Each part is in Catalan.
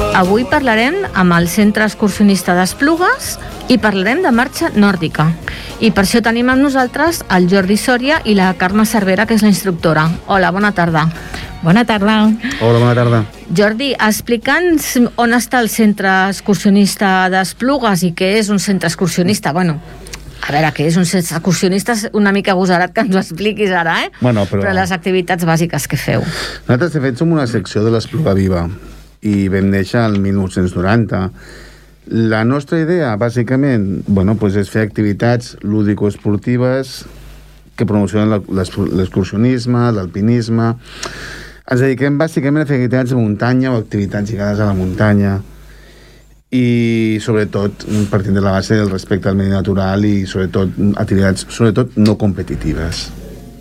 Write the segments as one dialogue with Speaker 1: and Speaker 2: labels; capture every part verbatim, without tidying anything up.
Speaker 1: Avui parlarem amb el Centre Excursionista d'Esplugues i parlarem de marxa nòrdica. I per això tenim amb nosaltres el Jordi Sòria i la Carme Cervera, que és la instructora. Hola, bona tarda.
Speaker 2: Bona tarda.
Speaker 3: Hola, bona tarda.
Speaker 1: Jordi, explica'ns on està el Centre Excursionista d'Esplugues i què és un centre excursionista. Bueno, a veure, què és un centre excursionista? Una mica agosarat que ens ho expliquis ara, eh?
Speaker 3: Bueno, però...
Speaker 1: però les activitats bàsiques que feu.
Speaker 3: Nosaltres, de fet, som una secció de l'Espluga Viva i vam néixer el mil nou-cents noranta. La nostra idea, bàsicament, bueno, pues és fer activitats lúdico-esportives que promocionen l'excursionisme, l'alpinisme. Ens dediquem bàsicament a fer activitats de muntanya o activitats lligades a la muntanya i, sobretot, partint de la base del respecte al medi natural i, sobretot, activitats, sobretot, no competitives.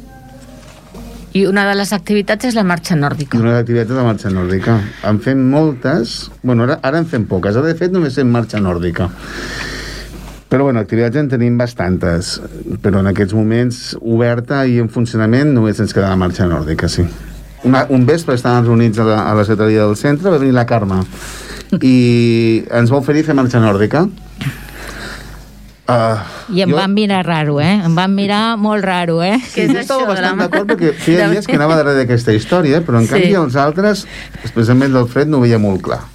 Speaker 1: I una de les activitats és la marxa nòrdica.
Speaker 3: I una de les activitats és la marxa nòrdica. En fem moltes, bueno, ara, ara en fem poques, ara de fet només fem marxa nòrdica. Però bueno, activitats en tenim bastantes, però en aquests moments oberta i en funcionament només ens queda la marxa nòrdica, sí. Una, un vespre estàvem reunits a la, a la secretaria del centre, va venir la Carme i ens va oferir fer marxa nòrdica. Uh,
Speaker 2: I em
Speaker 3: jo...
Speaker 2: van mirar raro, eh? Em van mirar molt raro, eh?
Speaker 3: Sí, jo estava bastant la... d'acord perquè feia dies que anava darrere d'aquesta història, però en sí. canvi els altres, especialment l'Alfred, no ho veia molt clar.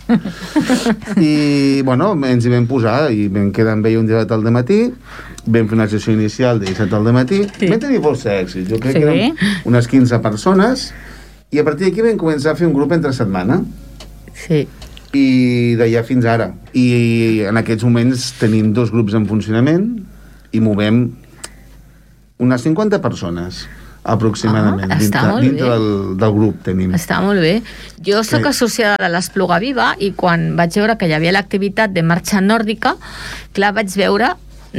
Speaker 3: I, bueno, ens hi vam posar i vam quedar amb ell un dia al dematí, vam fer una sessió inicial de disset al dematí, sí. vam tenir força èxit. Jo crec sí. que érem unes quinze persones i a partir d'aquí vam començar a fer un grup entre setmana.
Speaker 1: Sí.
Speaker 3: I d'allà fins ara. I en aquests moments tenim dos grups en funcionament i movem unes cinquanta persones aproximadament.
Speaker 1: Ah,
Speaker 3: dintre, dintre del, del grup tenim.
Speaker 1: Està molt bé. Jo sóc sí. associada a l'Espluga Viva i quan vaig veure que hi havia l'activitat de marxa nòrdica, clar, vaig veure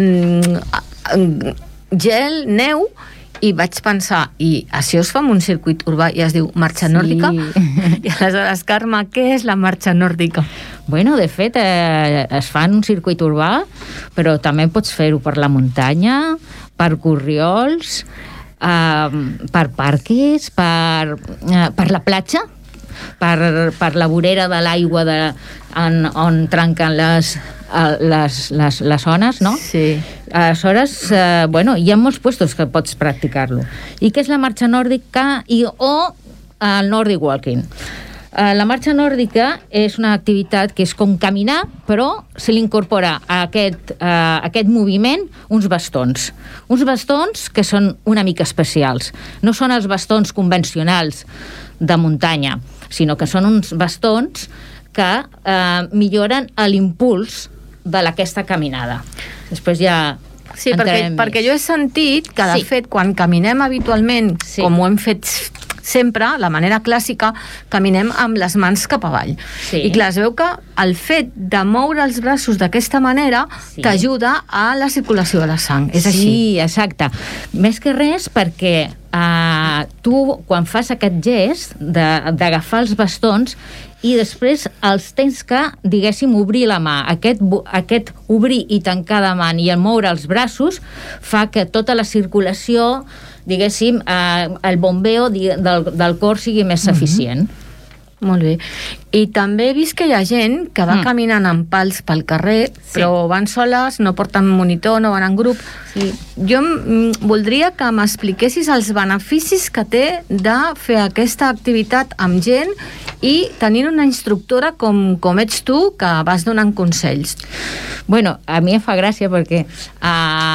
Speaker 1: mm, gel, neu, i vaig pensar, i això es fa en un circuit urbà i es diu marxa sí. nòrdica? I aleshores, Carme, què és la marxa nòrdica?
Speaker 2: Bueno, de fet, eh, es fa en un circuit urbà, però també pots fer-ho per la muntanya, per corriols, eh, per parques, per, eh, per la platja, per, per la vorera de l'aigua de, en, on trenquen les, les, les, les zones, no?
Speaker 1: Sí.
Speaker 2: Aleshores, eh, bueno, hi ha molts puestos que pots practicar-lo. I què és la marxa nòrdica i, o el Nordic Walking? Eh, la marxa nòrdica és una activitat que és com caminar, però se li incorpora a aquest, eh, a aquest moviment uns bastons. Uns bastons que són una mica especials. No són els bastons convencionals de muntanya, sinó que són uns bastons que eh, milloren l'impuls de aquesta caminada. Després ja
Speaker 1: sí, perquè, perquè jo he sentit que, de sí. fet, quan caminem habitualment, sí. com ho hem fet sempre, la manera clàssica, caminem amb les mans cap avall. Sí. I clar, es veu que el fet de moure els braços d'aquesta manera sí. t'ajuda a la circulació de la sang. És
Speaker 2: sí,
Speaker 1: així?
Speaker 2: Sí, exacte. Més que res perquè uh, tu, quan fas aquest gest d'agafar els bastons i després els tens que, diguéssim, obrir la mà. Aquest, aquest obrir i tancar de mà i el moure els braços fa que tota la circulació, diguéssim, eh, el bombeo del, del cor sigui més eficient.
Speaker 1: Mm-hmm. Molt bé. I també he vist que hi ha gent que va mm. caminant amb pals pel carrer, sí. però van soles, no porten monitor, no van en grup. Sí. Jo m- voldria que m'expliquessis els beneficis que té de fer aquesta activitat amb gent i tenint una instructora com, com ets tu, que vas donant consells.
Speaker 2: Bueno, a mi em fa gràcia perquè uh,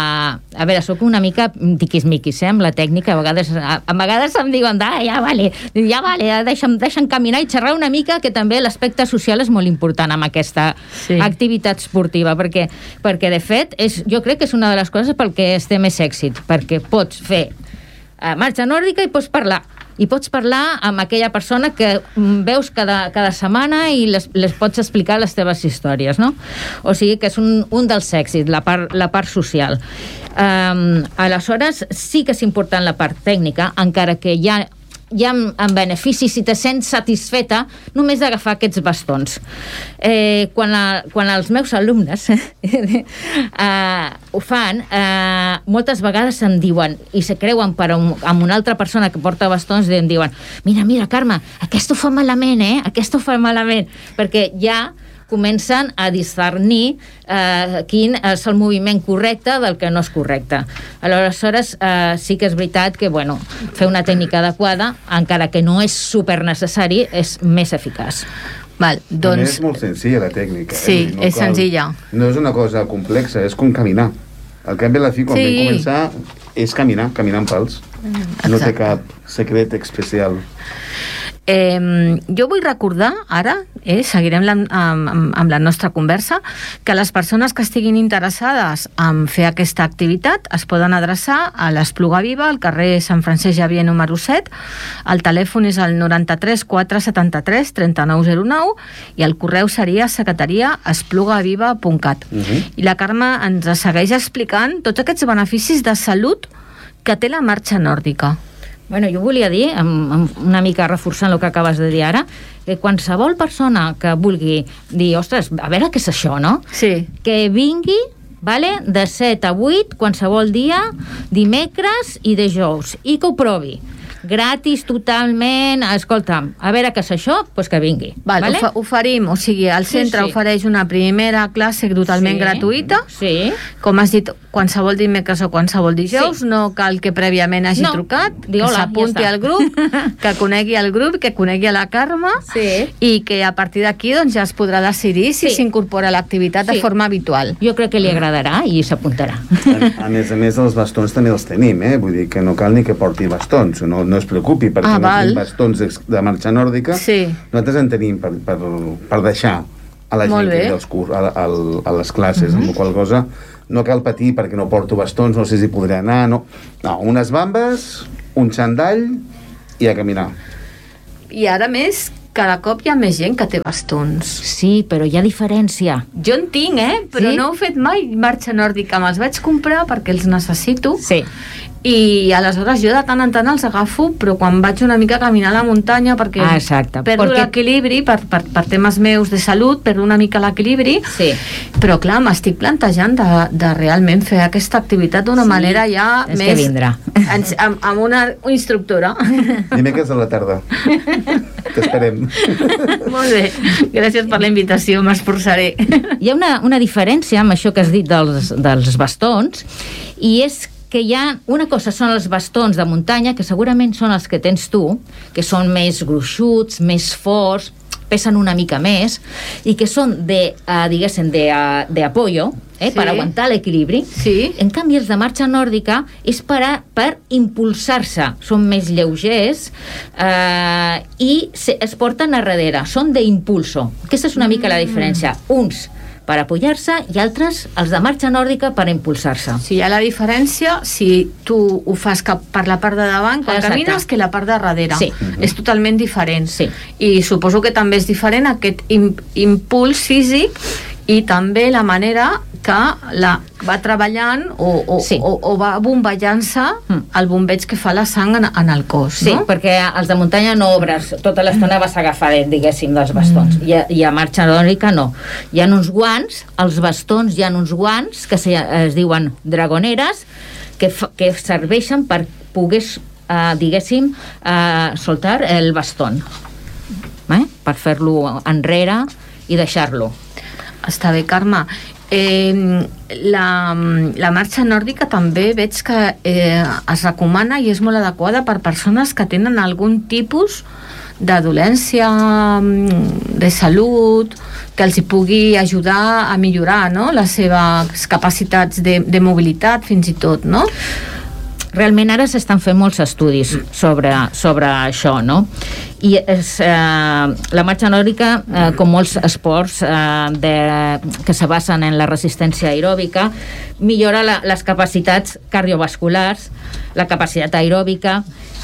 Speaker 2: a veure, sóc una mica tiquismiquis, eh, amb la tècnica. A vegades, a, a vegades em diuen, ah, ja vale, ja vale, deixa'm, deixa'm caminar i xerrar una mica, que també l'aspecte social és molt important amb aquesta sí. activitat esportiva, perquè, perquè de fet és, jo crec que és una de les coses pel que es té més èxit, perquè pots fer uh, marxa nòrdica i pots parlar i pots parlar amb aquella persona que veus cada, cada setmana i les, les pots explicar les teves històries, no? O sigui que és un, un dels èxits, la part, la part social. Um, aleshores, sí que és important la part tècnica, encara que hi ha hi ha en benefici, si te sents satisfeta, només d'agafar aquests bastons. Eh, quan, la, quan els meus alumnes eh, ho fan, eh, moltes vegades em diuen, i se creuen per un, amb una altra persona que porta bastons, i em diuen, mira, mira, Carme, aquest ho fa malament, eh? Aquest ho fa malament, perquè ja comencen a discernir eh, quin és el moviment correcte del que no és correcte. Aleshores, eh, sí que és veritat que, bueno, fer una tècnica adequada, encara que no és super necessari, és més eficaç.
Speaker 1: Val, doncs...
Speaker 3: És molt senzilla la tècnica.
Speaker 1: Sí,
Speaker 3: eh? no
Speaker 1: és
Speaker 3: cal,
Speaker 1: senzilla.
Speaker 3: No és una cosa complexa, és com caminar. Al cap i a la fi, quan
Speaker 1: sí.
Speaker 3: vam començar, és caminar, caminar amb pals. Exacte. No té cap secret especial.
Speaker 1: Eh, jo vull recordar ara, eh, seguirem la, amb, amb, amb la nostra conversa, que les persones que estiguin interessades en fer aquesta activitat es poden adreçar a l'Espluga Viva, al carrer Sant Francesc Xavier número set. El telèfon és el noranta-tres quatre setanta-tres trenta-nou zero nou i el correu seria secretaria esplugaviva punt cat. Uh-huh. I la Carme ens segueix explicant tots aquests beneficis de salut que té la marxa nòrdica.
Speaker 2: Bueno, jo volia dir, amb, amb una mica reforçant el que acabes de dir ara, que qualsevol persona que vulgui dir, ostres, a veure què és això, no?
Speaker 1: Sí.
Speaker 2: Que vingui, vale, de set a vuit, qualsevol dia, dimecres i dijous, i que ho provi. Gratis, totalment, escolta'm, a veure què és això, doncs que vingui.
Speaker 1: Val,
Speaker 2: vale?
Speaker 1: Ho oferim, o sigui, el centre sí, sí. ofereix una primera classe totalment sí. gratuïta.
Speaker 2: Sí.
Speaker 1: Com has dit, qualsevol dimecres o qualsevol dijous, sí. no cal que prèviament hagi
Speaker 2: no.
Speaker 1: trucat,
Speaker 2: Dic,
Speaker 1: que s'apunti ja al grup, que conegui el grup, que conegui a la Carme,
Speaker 2: sí.
Speaker 1: i que a partir d'aquí doncs, ja es podrà decidir si s'incorpora sí. a l'activitat sí. de forma habitual.
Speaker 2: Jo crec que li agradarà i s'apuntarà.
Speaker 3: A, a més a més, els bastons també els tenim, eh? Vull dir que no cal ni que porti bastons, no, no es preocupi, perquè ah, no tenim bastons de marxa nòrdica, sí. nosaltres en tenim per, per, per deixar a la gent que ve als curs, a, a, a les classes, uh-huh. amb la qual cosa no cal patir perquè no porto bastons, no sé si podré anar, no. No, unes bambes, un xandall i a caminar.
Speaker 1: I ara més, cada cop hi ha més gent que té bastons.
Speaker 2: Sí, però hi ha diferència.
Speaker 1: Jo en tinc, eh? Però sí? no he fet mai marxa nòrdica. Me'ls vaig comprar perquè els necessito.
Speaker 2: Sí.
Speaker 1: I aleshores jo de tant en tant els agafo, però quan vaig una mica a caminar a la muntanya perquè
Speaker 2: ah, exacte.
Speaker 1: perdo perquè... l'equilibri per, per, per temes meus de salut, perdo una mica l'equilibri, sí. però clar, m'estic plantejant de, de realment fer aquesta activitat d'una sí. manera ja
Speaker 2: és
Speaker 1: més...
Speaker 2: que vindrà.
Speaker 1: Amb, amb, amb una instructora.
Speaker 3: Dimecres a la tarda. T'esperem.
Speaker 1: Molt bé, gràcies per la invitació, m'esforçaré.
Speaker 2: Hi ha una, una diferència amb això que has dit dels, dels bastons, i és que hi ha una cosa, són els bastons de muntanya, que segurament són els que tens tu, que són més gruixuts, més forts, pesen una mica més, i que són de, uh, diguéssim, de, uh, de apoyo, eh, sí. per aguantar l'equilibri.
Speaker 1: Sí.
Speaker 2: En canvi, els de marxa nòrdica és per, a, per impulsar-se. Són més lleugers uh, i se, es porten a darrere. Són d'impulso. Aquesta és una mica la diferència. Uns per apoyar-se i altres, els de marxa nòrdica, per impulsar-se.
Speaker 1: Sí, hi ha la diferència si tu ho fas cap per la part de davant quan Exacte. camines que la part de darrere. Sí. Uh-huh. És totalment diferent. Sí. I suposo que també és diferent aquest impuls físic i també la manera que la va treballant o, o, sí. o, o va bomballant-se mm. el bombeig que fa la sang en, en el cos,
Speaker 2: sí,
Speaker 1: no?
Speaker 2: Sí, perquè els de muntanya no obres, tota l'estona vas agafar, diguéssim, dels bastons. Mm. I, a, I a marxa nòrdica no. Hi ha uns guants, els bastons hi ha uns guants que se, es diuen dragoneres, que, fa, que serveixen per poder, eh, diguéssim, eh, soltar el bastón. Eh? Per fer-lo enrere i deixar-lo.
Speaker 1: Està bé, Carme. Eh, la, la marxa nòrdica també veig que eh, es recomana i és molt adequada per persones que tenen algun tipus de dolència, de salut, que els hi pugui ajudar a millorar, no?, les seves capacitats de, de mobilitat, fins i tot, no?
Speaker 2: Realment ara s'estan fent molts estudis sobre, sobre això, no? I és, eh, la marxa nòrdica, eh, com molts esports eh, de, que se basen en la resistència aeròbica, millora la, les capacitats cardiovasculars, la capacitat aeròbica,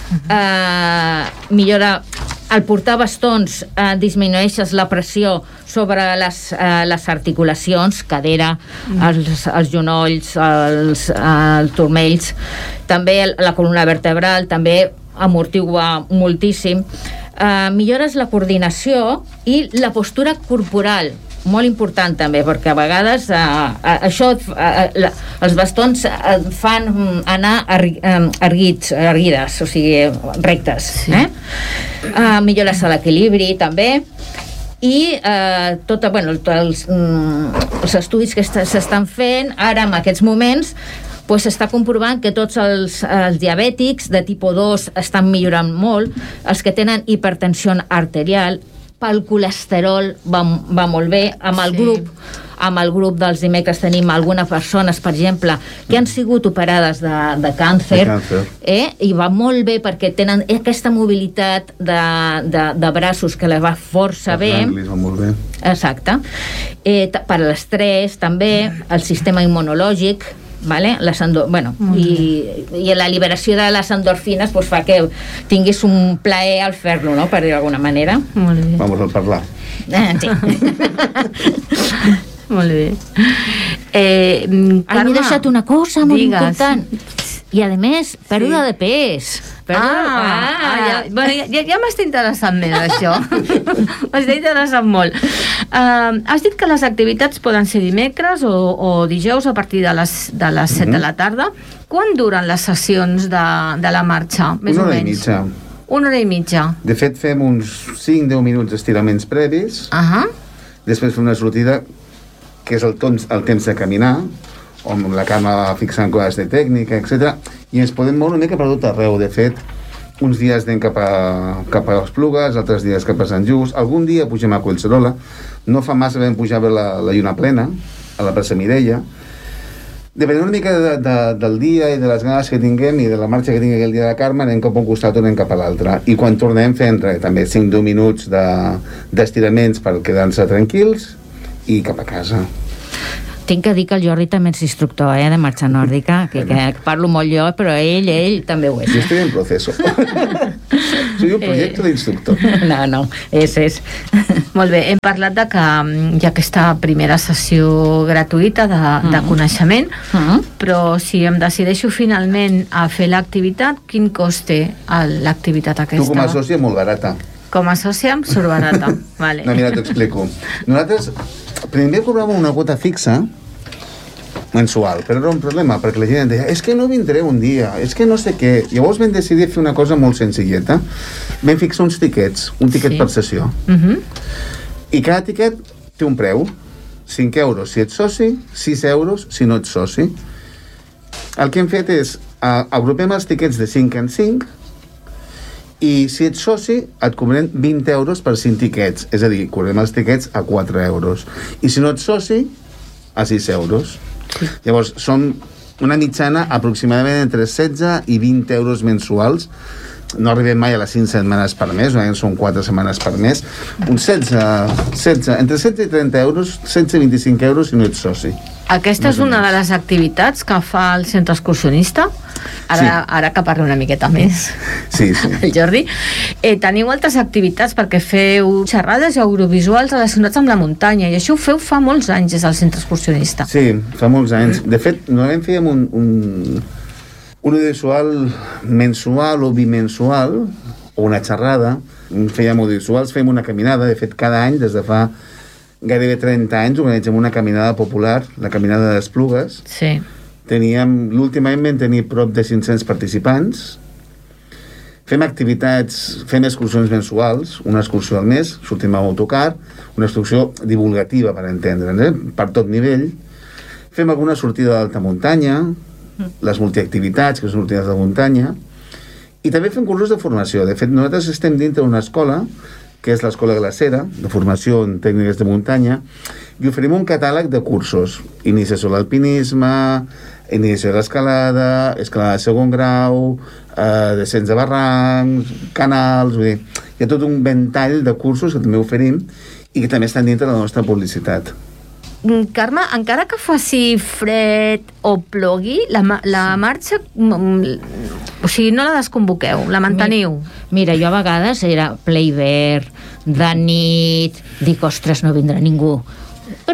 Speaker 2: eh, millora el portar bastons, eh, disminueixes la pressió sobre les, eh, les articulacions, cadera, mm. els, els genolls, els, els turmells, també la columna vertebral, també amortigua moltíssim. Uh, millores la coordinació i la postura corporal, molt important també, perquè a vegades uh, uh, això uh, la, els bastons uh, fan anar erg, uh, erguits, erguides, o sigui, rectes. Sí. Eh? Uh, millores l'equilibri també, i eh, tota, bueno, els, mm, els estudis que s'estan fent ara en aquests moments pues s'està comprovant que tots els, els diabètics de tipus dos estan millorant molt, els que tenen hipertensió arterial, pel colesterol va, va molt bé, amb el sí. grup amb el grup dels dimecres tenim algunes persones, per exemple, que han sigut operades de, de càncer, de càncer. Eh? I va molt bé perquè tenen aquesta mobilitat de, de, de braços que les va força bé.
Speaker 3: Va molt bé.
Speaker 2: Exacte. Eh, per l'estrès també, el sistema immunològic, vale? Les endo... bueno, i, i la liberació de les endorfines pues, fa que tinguis un plaer al fer-lo, no? Per dir d'alguna manera.
Speaker 1: Molt bé.
Speaker 3: Vamos a parlar.
Speaker 2: Eh, sí.
Speaker 1: Molt bé. Eh,
Speaker 2: Ai, m'he deixat una cosa molt
Speaker 1: digues.
Speaker 2: important. I, a més, pèrdua sí. de pes. Pèrdua...
Speaker 1: Ah, ah, ah, ja, bueno, ja, ja m'està interessant més, això. M'està interessant molt. Uh, has dit que les activitats poden ser dimecres o, o dijous a partir de les, de les set mm-hmm. de la tarda. Quan duren les sessions de, de la marxa? Més
Speaker 3: Una
Speaker 1: o
Speaker 3: hora
Speaker 1: menys?
Speaker 3: i mitja.
Speaker 1: Una hora i mitja.
Speaker 3: De fet, fem uns cinc a deu minuts d'estiraments previs.
Speaker 1: Uh -huh.
Speaker 3: Després fem una sortida que és el temps, el temps de caminar, amb la cama fixant coses de tècnica, etcètera. I ens podem moure una mica per tot arreu. De fet, uns dies anem cap a, cap a Esplugues, altres dies cap a Sant Just, algun dia pugem a Collserola. No fa massa vam pujar a veure la, la lluna plena, a la plaça Mireia. Depenent una mica de, de, del dia i de les ganes que tinguem i de la marxa que tingui el dia de Carme, anem cap a un costat o anem cap a l'altre. I quan tornem fem res, també cinc a deu minuts d'estiraments de, per quedar-se tranquils i cap a casa.
Speaker 2: Tinc que dir que el Jordi també és instructor, eh, de marxa nòrdica, que, que parlo molt jo, però ell, ell també ho és.
Speaker 3: Jo estic en proceso. Soy un projecte eh... d'instructor.
Speaker 2: No, no, és, és.
Speaker 1: Molt bé, hem parlat de que hi ha aquesta primera sessió gratuïta de, uh-huh. de coneixement, uh-huh. però si em decideixo finalment a fer l'activitat, quin cost té l'activitat aquesta?
Speaker 3: Tu com a sòcia molt barata.
Speaker 1: Com a sòcia surt barata. Vale.
Speaker 3: No, mira, t'ho explico. Nosaltres primer cobràvem una quota fixa mensual, però era un problema perquè la gent deia, és que no vindré un dia, és que no sé què. Llavors vam decidir fer una cosa molt senzilleta. Vam fixar uns tiquets, un tiquet sí. per sessió. Uh-huh. I cada tiquet té un preu. cinc euros si ets soci, sis euros si no ets soci. El que hem fet és uh, agrupem els tiquets de cinc en cinc i si ets soci et cobrem vint euros per cinc tiquets, és a dir, cobrem els tiquets a quatre euros, i si no ets soci a sis euros. Sí. Llavors són una mitjana aproximadament entre setze i vint euros mensuals. No arribem mai a les cinc setmanes per mes, són quatre setmanes per mes, uns setze, setze, entre setze i trenta euros, setze i vint-i-cinc euros si no ets soci.
Speaker 1: Aquesta és una de les activitats que fa el centre excursionista. Ara, sí. ara que parli una miqueta més
Speaker 3: sí, sí.
Speaker 1: el Jordi. Eh, teniu altres activitats perquè feu xerrades i audiovisuals relacionats amb la muntanya, i això ho feu fa molts anys des del centre excursionista.
Speaker 3: Sí, fa molts anys. De fet, normalment fèiem un, un, un audiovisual mensual o bimensual, o una xerrada. Fèiem audiovisuals, fèiem una caminada. De fet, cada any, des de fa gairebé trenta anys, organitzem una caminada popular, la caminada d'Esplugues.
Speaker 1: Sí.
Speaker 3: Teníem, l'últim any vam tenir prop de cinc-cents participants. Fem activitats, fem excursions mensuals, una excursió al mes, sortim amb autocar, una excursió divulgativa, per entendre'ns, eh? Per tot nivell. Fem alguna sortida d'alta muntanya, les multiactivitats, que són sortides de muntanya, i també fem cursos de formació. De fet, nosaltres estem dintre d'una escola, que és l'Escola Glacera, de formació en tècniques de muntanya, i oferim un catàleg de cursos. Iniciació a l'alpinisme, iniciació a l'escalada, escalada de segon grau, eh, descens de barrancs, canals, vull dir, hi ha tot un ventall de cursos que també oferim i que també estan dintre de la nostra publicitat.
Speaker 1: Carme, encara que faci fred o plogui, la, la marxa, o sigui, no la desconvoqueu, la manteniu?
Speaker 2: Mira, jo a vegades era ple hivern, de nit, dic, ostres, no vindrà ningú. Però no,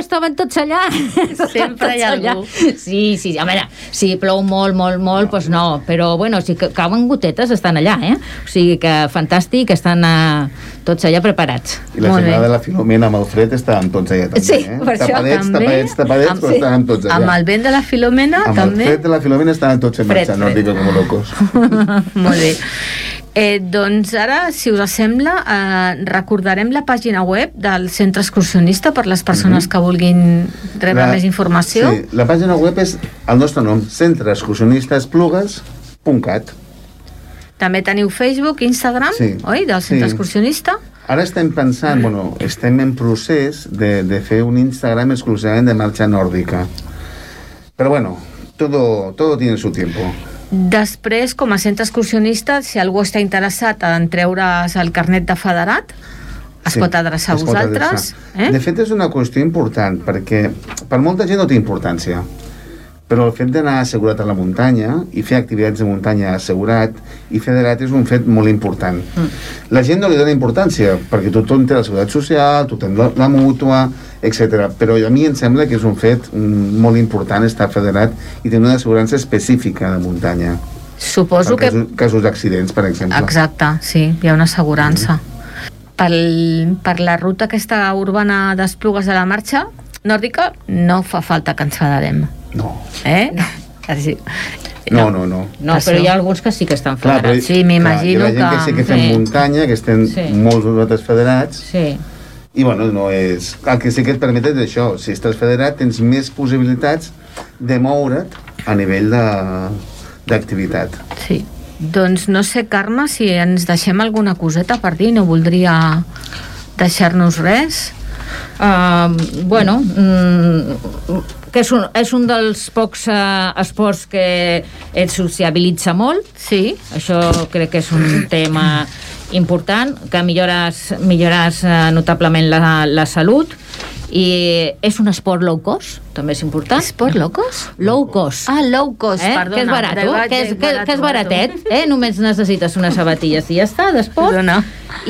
Speaker 2: estaven tots allà.
Speaker 1: Sempre hi ha algú.
Speaker 2: Sí, sí, a veure, si plou molt, molt, molt, doncs no, però bueno, si cauen gotetes estan allà, eh? O sigui que fantàstic, estan uh, tots allà preparats.
Speaker 3: I la senyora de la Filomena amb el fred estaven tots allà també,
Speaker 2: sí,
Speaker 3: eh?
Speaker 2: Per
Speaker 3: tapadets,
Speaker 2: això,
Speaker 3: tapadets, tapadets,
Speaker 1: amb,
Speaker 3: però estaven tots allà.
Speaker 1: Amb el vent de la Filomena
Speaker 3: amb
Speaker 1: també.
Speaker 3: Amb el fred de la Filomena estaven tots en marxa nòrdica com locos.
Speaker 1: Molt bé. Eh, doncs ara, si us sembla, eh, recordarem la pàgina web del Centre Excursionista per les persones mm-hmm. que vulguin rebre la, més informació.
Speaker 3: Sí, la pàgina web és el nostre nom, centre excursionista esplugues punt cat.
Speaker 1: També teniu Facebook, Instagram,
Speaker 3: sí.
Speaker 1: oi, del Centre
Speaker 3: sí.
Speaker 1: Excursionista.
Speaker 3: Ara estem pensant, bueno, estem en procés de, de fer un Instagram exclusivament de marxa nòrdica. Però bueno, todo, todo tiene su tiempo.
Speaker 1: Després, com a centre excursionista, si algú està interessat en treure's el carnet de federat, es sí, pot adreçar a vosaltres. Eh?
Speaker 3: De fet, és una qüestió important, perquè per molta gent no té importància, però el fet d'anar assegurat a la muntanya i fer activitats de muntanya assegurat i federat és un fet molt important. Mm. La gent no li dona importància, perquè tothom té la seguretat social, tothom la, la mútua, etcètera. Però a mi em sembla que és un fet mm, molt important estar federat i tenir una assegurança específica de muntanya.
Speaker 1: Suposo
Speaker 3: per
Speaker 1: que...
Speaker 3: casos, casos d'accidents, per exemple.
Speaker 1: Exacte, sí, hi ha una assegurança. Mm. Per, per la ruta aquesta urbana d'Esplugues de la Marxa nòrdica no fa falta que ens federem.
Speaker 3: No.
Speaker 1: Eh? No. Així.
Speaker 3: No, no, no.
Speaker 2: No, però hi ha alguns que sí que estan federats.
Speaker 3: Clar, però,
Speaker 1: sí, m'imagino que...
Speaker 3: Hi ha gent que sí que fem
Speaker 2: sí.
Speaker 3: muntanya, que estem sí. molts nosaltres federats,
Speaker 2: sí.
Speaker 3: i bueno, no és... El que sí que et permet és això, si estàs federat tens més possibilitats de moure't a nivell d'activitat.
Speaker 1: Sí. Doncs no sé, Carme, si ens deixem alguna coseta per dir, no voldria deixar-nos res.
Speaker 2: Uh, bueno, mm, que és un, és un dels pocs uh, esports que et sociabilitza molt.
Speaker 1: Sí.
Speaker 2: Això crec que és un tema important, que millores, millores uh, notablement la, la salut, i és un esport low cost, també és important.
Speaker 1: Esport low cost?
Speaker 2: Low cost.
Speaker 1: Ah, low cost,
Speaker 2: eh?
Speaker 1: perdona.
Speaker 2: Que és barat, que, és, que, que és baratet, eh? Només necessites unes sabatilles i ja està, d'esport.
Speaker 1: Perdona.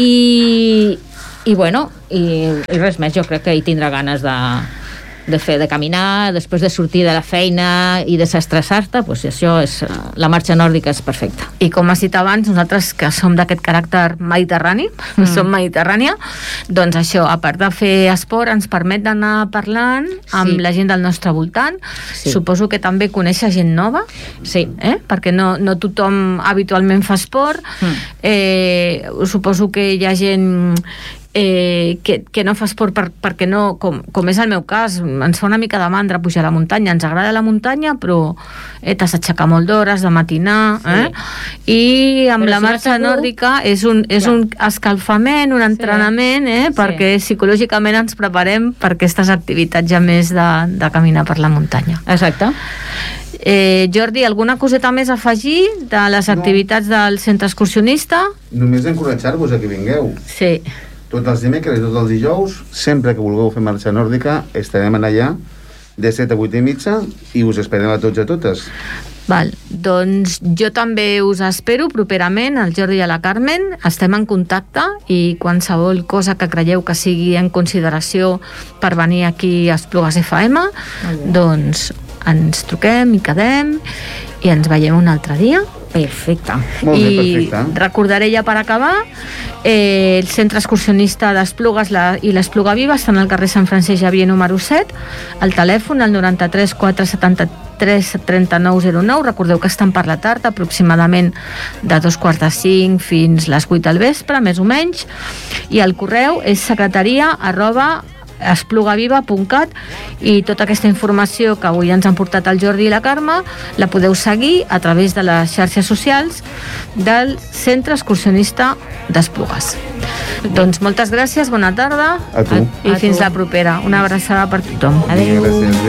Speaker 2: I, i bueno, i, i res més, jo crec que hi tindrà ganes de, de fer, de caminar, després de sortir de la feina i desestressar-te, doncs això és, la marxa nòrdica és perfecta.
Speaker 1: I com has dit abans, nosaltres que som d'aquest caràcter mediterrani, mm. som mediterrània, doncs això, a part de fer esport, ens permet d'anar parlant amb sí. la gent del nostre voltant. Sí. Suposo que també conèixer gent nova,
Speaker 2: sí.
Speaker 1: eh? Perquè no, no tothom habitualment fa esport. Mm. Eh, suposo que hi ha gent Eh, que, que no fa esport per, perquè no, com, com és el meu cas, ens fa una mica de mandra pujar a la muntanya, ens agrada la muntanya, però eh, t'has d'aixecar molt d'hores, de matinar, eh? Sí. I amb però la si marxa no nòrdica és un, és un escalfament, un entrenament, eh? Perquè sí. psicològicament ens preparem per aquestes activitats ja més de, de caminar per la muntanya.
Speaker 2: Exacte.
Speaker 1: Eh, Jordi, alguna coseta més a afegir de les no. activitats del centre excursionista?
Speaker 3: Només encoratjar-vos a que vingueu.
Speaker 1: Sí.
Speaker 3: Tots els dimecres i tots els dijous, sempre que vulgueu fer marxa nòrdica, estarem allà de set a vuit i mitja i us esperem a tots i a totes.
Speaker 1: Val, doncs jo també us espero properament, el Jordi i la Carmen, estem en contacte i qualsevol cosa que creieu que sigui en consideració per venir aquí a Esplugues F M, doncs ens truquem i quedem i ens veiem un altre dia.
Speaker 2: Perfecte.
Speaker 3: Molt bé,
Speaker 1: I
Speaker 3: perfecte.
Speaker 1: recordaré ja per acabar, eh, el centre excursionista d'Esplugues la, i l'Espluga Viva estan al carrer Sant Francesc Xavier número set, el telèfon el noranta-tres quatre setanta-tres trenta-nou zero nou. Recordeu que estan per la tarda, aproximadament de dos quarts de cinc fins les vuit del vespre, més o menys, i el correu és secretaria arroba esplugaviva punt cat, i tota aquesta informació que avui ens han portat el Jordi i la Carme la podeu seguir a través de les xarxes socials del Centre Excursionista d'Esplugues. Doncs moltes gràcies, bona tarda
Speaker 3: a tu.
Speaker 1: i a fins tu. La propera. Una abraçada per tothom.
Speaker 2: Adéu.
Speaker 3: Gràcies.